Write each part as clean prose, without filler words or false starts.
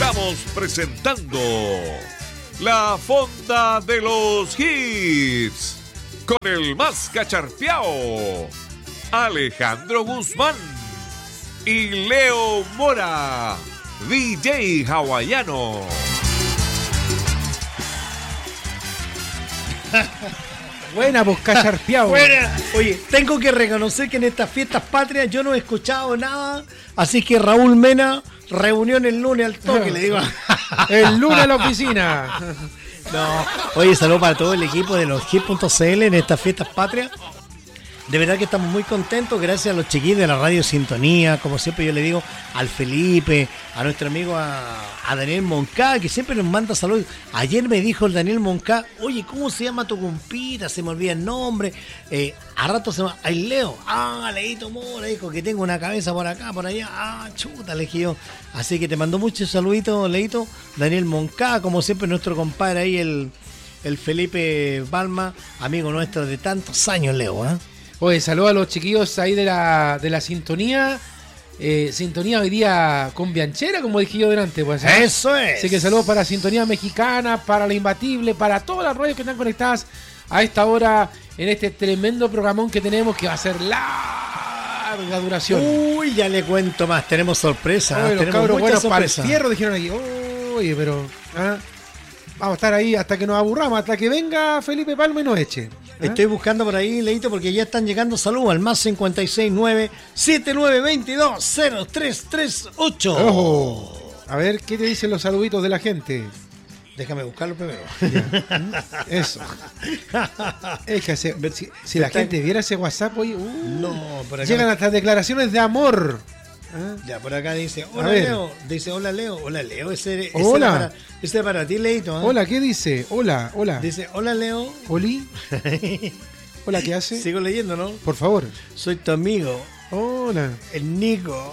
Estamos presentando La Fonda de los Hits con el más cacharpeao, Alejandro Guzmán y Leo Mora, DJ hawaiano. Buena, pues, cacharpeado. Buena. Oye, tengo que reconocer que en estas fiestas patrias yo no he escuchado nada, así que Raúl Mena, reunión el lunes al toque, le digo. El lunes a la oficina. No, oye, saludos para todo el equipo de los hit.cl en estas fiestas patrias. De verdad que estamos muy contentos, gracias a los chiquillos de la Radio Sintonía, como siempre yo le digo, al Felipe, a nuestro amigo a Daniel Moncá, que siempre nos manda saludos. Ayer me dijo el Daniel Moncá, oye, ¿cómo se llama tu compita? Se me olvida el nombre. A rato se llama, ay, Leo, Leito Mora, dijo que tengo una cabeza por acá, por allá, chuta, le dije yo. Así que te mando muchos saluditos, Leito, Daniel Moncá, como siempre nuestro compadre ahí, el Felipe Balma, amigo nuestro de tantos años, Leo, ¿eh? Oye, saludos a los chiquillos ahí de la sintonía. Sintonía hoy día con Bianchera, como dije yo delante. Pues, ¿eh? Eso es. Así que saludos para Sintonía Mexicana, para La Imbatible, para todas las radios que están conectadas a esta hora en este tremendo programón que tenemos, que va a ser larga duración. Uy, ya le cuento más. Tenemos sorpresa. Oye, los tenemos cabros buenos para el sorpresa. fierro dijeron ahí. Oye, pero vamos a estar ahí hasta que nos aburramos, hasta que venga Felipe Palma y nos eche. Estoy buscando por ahí, Leito, porque ya están llegando saludos al más 569-7922-0338. Ojo. A ver, ¿qué te dicen los saluditos de la gente? Déjame buscarlo primero. Eso. Es que si la gente viera ese WhatsApp, oye, no, por acá llegan hasta declaraciones de amor. Ya, por acá dice, hola A ver. Leo. Dice, hola Leo. Hola Leo. Ese es para ti, Leito. ¿Eh? Hola, ¿qué dice? Hola. Dice, hola Leo. Oli. Hola, ¿qué hace? Sigo leyendo, ¿no? Por favor. Soy tu amigo. Hola. El Nico.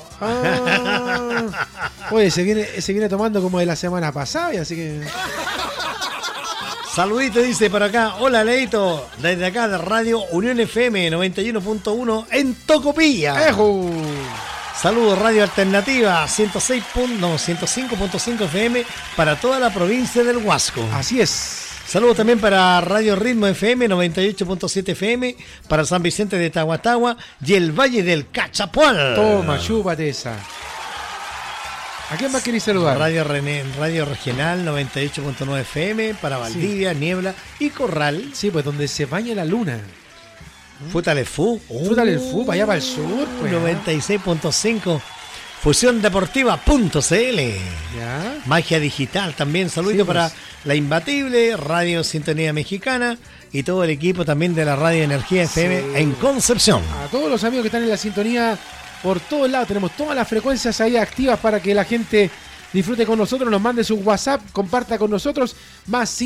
Oye, se viene tomando como de la semana pasada, y así que... Saludito, dice por acá. Hola, Leito. Desde acá de Radio Unión FM 91.1 en Tocopilla. ¡Ejo! Saludos, Radio Alternativa 105.5 FM para toda la provincia del Huasco. Así es. Saludos también para Radio Ritmo FM 98.7 FM para San Vicente de Tahuatahua y el Valle del Cachapual. Toma, chúpate esa. ¿A quién más queréis saludar? Radio Regional 98.9 FM para Valdivia, sí. Niebla y Corral. Sí, pues donde se baña la luna. Futalefú. Futalefú, para allá para el sur. Pues, 96.5. Fusiondeportiva.cl. Ya. Magia Digital también. Saludito sí, para La Imbatible, Radio Sintonía Mexicana y todo el equipo también de la Radio Energía FM sí. En Concepción. A todos los amigos que están en la sintonía por todos lados. Tenemos todas las frecuencias ahí activas para que la gente disfrute con nosotros, nos mande su WhatsApp, comparta con nosotros, más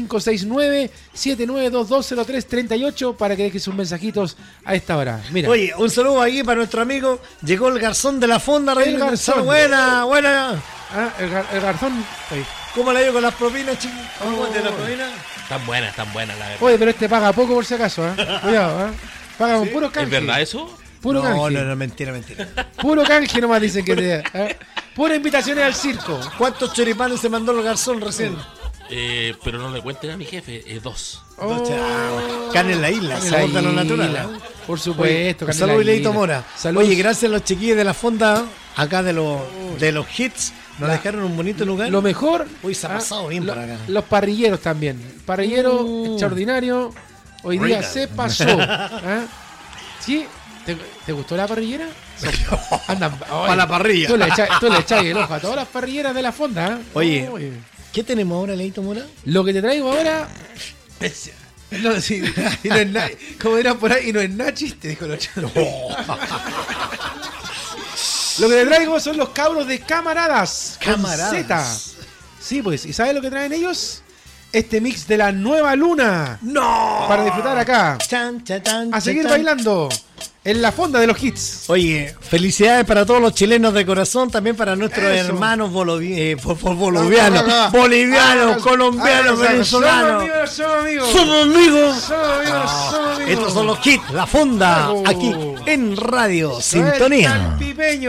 569-7922-0338 para que deje sus mensajitos a esta hora. Mira. Oye, un saludo ahí para nuestro amigo, llegó el garzón de la fonda. El garzón. Buena. El garzón. Oye, ¿cómo le digo con las propinas, chicos? ¿Cómo de las propinas? Están buenas, la verdad. Oye, pero este paga poco por si acaso, Cuidado, Paga con puro canje. ¿Es verdad eso? Puro canje. No, mentira. Puro canje nomás dicen que te da. Pura invitaciones al circo. ¿Cuántos choripanes se mandó el garzón recién? Pero no le cuenten a mi jefe, 2. Carne en la isla, sabor de lo natural. Por supuesto, carne en la isla. Leito Mora. Saludos. Oye, gracias a los chiquillos de la fonda, acá de los hits, nos dejaron un bonito lugar. Lo mejor. Uy, se ha pasado bien para acá. Los parrilleros también. Parrillero extraordinario. Hoy día se pasó. ¿Sí? ¿Te gustó la parrillera? Andan para la parrilla. Tú le echas el ojo a todas las parrilleras de la fonda. Oye, ¿qué tenemos ahora, Leito Mora? Lo que te traigo ahora. No, sí, y no es nada. Como dirán por ahí, y no es nada chiste, dijo el ocho. Lo que te traigo son los cabros de Camaradas. Camaradas. Sí, pues. ¿Y sabes lo que traen ellos? Este mix de la nueva luna. ¡No! Para disfrutar acá. A seguir bailando en la fonda de los hits. Oye, felicidades para todos los chilenos de corazón, también para nuestros hermanos bolivianos, colombianos, venezolanos. Somos amigos. Estos son los hits, la fonda, aquí en Radio Sintonía.